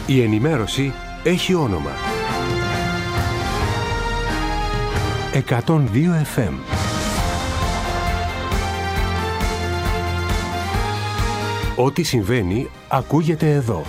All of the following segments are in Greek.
Η ενημέρωση έχει όνομα. 102 FM. Ό,τι συμβαίνει ακούγεται εδώ.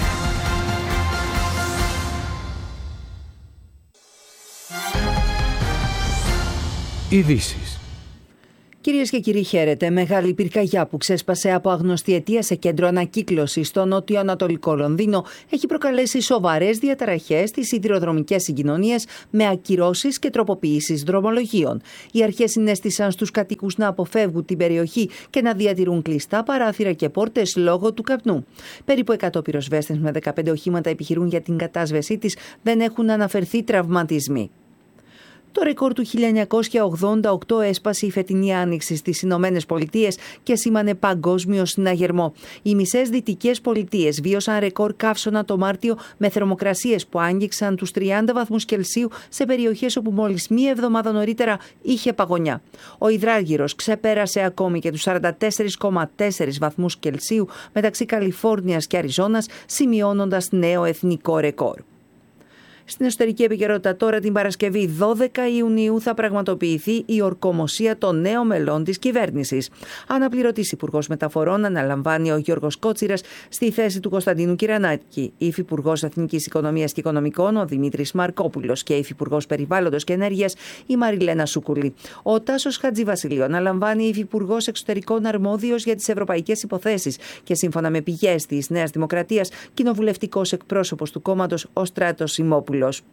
Ειδήσεις. Κυρίες και κύριοι, χαίρετε. Μεγάλη πυρκαγιά που ξέσπασε από αγνωστή αιτία σε κέντρο ανακύκλωσης στο νότιο-ανατολικό Λονδίνο έχει προκαλέσει σοβαρές διαταραχές στις σιδηροδρομικές συγκοινωνίες με ακυρώσεις και τροποποιήσεις δρομολογίων. Οι αρχές συνέστησαν στους κατοίκους να αποφεύγουν την περιοχή και να διατηρούν κλειστά παράθυρα και πόρτες λόγω του καπνού. Περίπου 100 πυροσβέστες με 15 οχήματα επιχειρούν για την κατάσβεσή της, δεν έχουν αναφερθεί τραυματισμοί. Το ρεκόρ του 1988 έσπασε η φετινή άνοιξη στις Ηνωμένες Πολιτείες και σήμανε παγκόσμιο συναγερμό. Οι μισές δυτικές πολιτείες βίωσαν ρεκόρ καύσωνα το Μάρτιο με θερμοκρασίες που άγγιξαν τους 30 βαθμούς Κελσίου σε περιοχές όπου μόλις μία εβδομάδα είχε παγωνιά. Ο υδράργυρος ξεπέρασε ακόμη και τους 44,4 βαθμούς Κελσίου μεταξύ Καλιφόρνιας και Αριζόνας, σημειώνοντας νέο εθνικό ρεκόρ. Στην εσωτερική επικαιρότητα τώρα, την Παρασκευή 12 Ιουνίου θα πραγματοποιηθεί η ορκομοσία των νέων μελών της κυβέρνησης. Αναπληρωτής Υπουργός Μεταφορών αναλαμβάνει ο Γιώργος Κότσιρας στη θέση του Κωνσταντίνου Κυρανάκη. Υφυπουργός Εθνικής Οικονομίας και Οικονομικών ο Δημήτρης Μαρκόπουλος και Υφυπουργός Περιβάλλοντος και Ενέργειας η Μαριλένα Σούκουλη. Ο Τάσος Χατζηβασιλείου αναλαμβάνει Υφυπουργός Εξωτερικών αρμόδιος για τις ευρωπαϊκές υποθέσεις και σύμφωνα με πηγές της Νέας Δημοκρατίας, κοινοβουλευτικός εκπρόσωπος του κόμματος ο Στράτος Σιμόπουλος.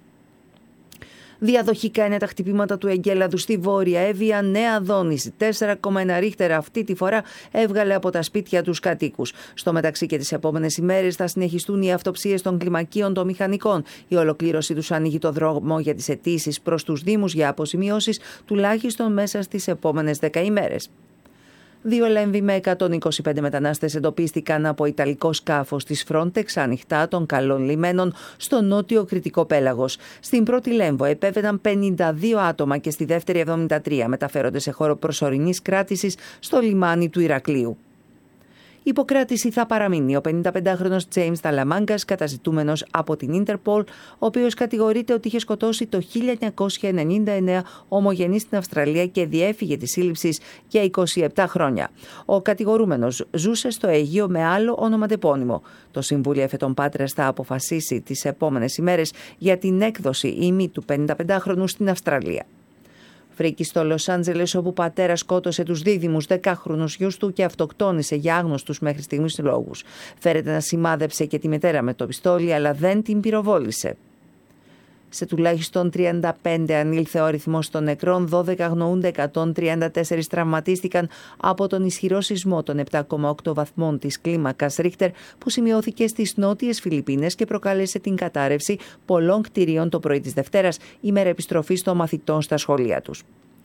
Διαδοχικά είναι τα χτυπήματα του εγκέλαδου στη Βόρεια Εύβοια, Νέα Δόνηση. 4,1 ρίχτερ αυτή τη φορά έβγαλε από τα σπίτια τους κατοίκους. Στο μεταξύ και τις επόμενες ημέρες θα συνεχιστούν οι αυτοψίες των κλιμακίων των μηχανικών. Η ολοκλήρωση τους ανοίγει το δρόμο για τις αιτήσεις προς τους Δήμους για αποζημιώσεις τουλάχιστον μέσα στις επόμενες 10 ημέρες. 2 Λέμβοι με 125 μετανάστες εντοπίστηκαν από ιταλικό σκάφος της Frontex ανοιχτά των καλών λιμένων στο νότιο Κρητικό Πέλαγος. Στην πρώτη Λέμβο επέβαιναν 52 άτομα και στη δεύτερη 73 μεταφέρονται σε χώρο προσωρινής κράτησης στο λιμάνι του Ηρακλείου. Υποκράτηση θα παραμείνει ο 55χρονος James Ταλαμάγκας, καταζητούμενος από την Interpol, ο οποίος κατηγορείται ότι είχε σκοτώσει το 1999 ομογενή στην Αυστραλία και διέφυγε της σύλληψης για 27 χρόνια. Ο κατηγορούμενος ζούσε στο Αιγαίο με άλλο ονοματεπώνυμο. Το Συμβούλιο Εφετών Πάτρας θα αποφασίσει τις επόμενες ημέρες για την έκδοση ή μη του 55χρονου στην Αυστραλία. Φρίκη στο Λος Άντζελες, όπου πατέρας σκότωσε τους δίδυμους 10χρονους γιους του και αυτοκτόνησε για άγνωστους μέχρι στιγμής λόγους. Φέρεται να σημάδεψε και τη μητέρα με το πιστόλι, αλλά δεν την πυροβόλησε. Σε τουλάχιστον 35 ανήλθε ο αριθμός των νεκρών, 12 αγνοούνται, 134 τραυματίστηκαν από τον ισχυρό σεισμό των 7,8 βαθμών της κλίμακας Ρίχτερ που σημειώθηκε στις νότιες Φιλιππίνες και προκάλεσε την κατάρρευση πολλών κτηρίων το πρωί της Δευτέρας, ημέρα επιστροφής των μαθητών στα σχολεία τους.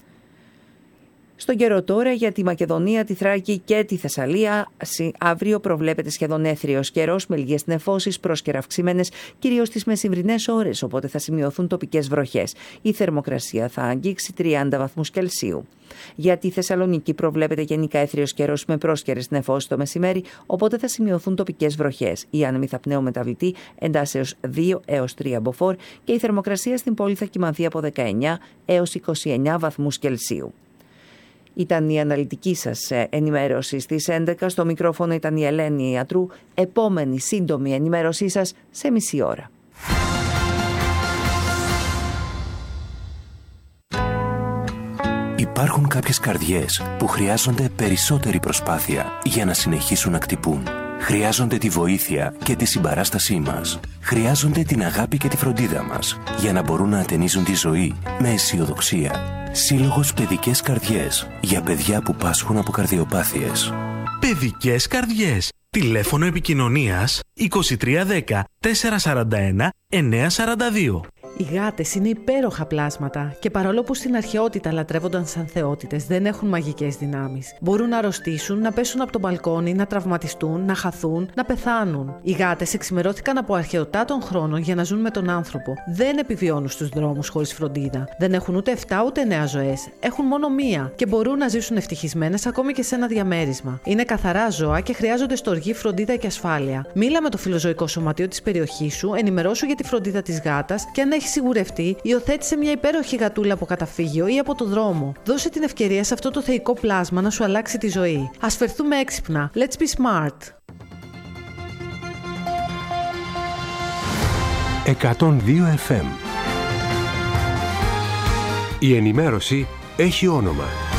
Στον καιρό τώρα για τη Μακεδονία, τη Θράκη και τη Θεσσαλία, αύριο προβλέπεται σχεδόν έθριος καιρός με λίγες νεφώσεις, πρόσκαιρα αυξημένες, κυρίως στις μεσημβρινές ώρες, οπότε θα σημειωθούν τοπικές βροχές. Η θερμοκρασία θα αγγίξει 30 βαθμούς Κελσίου. Για τη Θεσσαλονίκη προβλέπεται γενικά έθριος καιρός με πρόσκαιρες νεφώσεις το μεσημέρι, οπότε θα σημειωθούν τοπικές βροχές. Η άνεμη θα πνέου μεταβλητή εντάσσεως 2 έως 3 μποφόρ και η θερμοκρασία στην πόλη θα κυμανθεί από 19 έως 29 βαθμούς Κελσίου. Ήταν η αναλυτική σας ενημέρωση στις 11. Στο μικρόφωνο ήταν η Ελένη Ιατρού. Επόμενη σύντομη ενημέρωσή σας σε μισή ώρα. Υπάρχουν κάποιες καρδιές που χρειάζονται περισσότερη προσπάθεια για να συνεχίσουν να χτυπούν. Χρειάζονται τη βοήθεια και τη συμπαράστασή μας. Χρειάζονται την αγάπη και τη φροντίδα μας για να μπορούν να ατενίζουν τη ζωή με αισιοδοξία. Σύλλογος Παιδικές Καρδιές για παιδιά που πάσχουν από καρδιοπάθειες. Παιδικές Καρδιές. Τηλέφωνο επικοινωνίας 2310 441 942. Οι γάτες είναι υπέροχα πλάσματα και παρόλο που στην αρχαιότητα λατρεύονταν σαν θεότητες, δεν έχουν μαγικές δυνάμεις. Μπορούν να αρρωστήσουν, να πέσουν από το μπαλκόνι, να τραυματιστούν, να χαθούν, να πεθάνουν. Οι γάτες εξημερώθηκαν από αρχαιοτά των χρόνων για να ζουν με τον άνθρωπο. Δεν επιβιώνουν στους δρόμους χωρίς φροντίδα. Δεν έχουν ούτε 7 ούτε 9 ζωές. Έχουν μόνο μία και μπορούν να ζήσουν ευτυχισμένες ακόμη και σε ένα διαμέρισμα. Είναι καθαρά ζώα και χρειάζονται στοργή, φροντίδα και ασφάλεια. Μίλα με το φιλοζωικό σωματείο της περιοχής σου, ενημερώσου για τη φροντίδα της γάτας και αν έχει σιγουρευτεί, υιοθέτησε μια υπέροχη γατούλα από καταφύγιο ή από το δρόμο. Δώσε την ευκαιρία σε αυτό το θεϊκό πλάσμα να σου αλλάξει τη ζωή. Ας φερθούμε έξυπνα. Let's be smart. 102 FM. Η ενημέρωση έχει όνομα.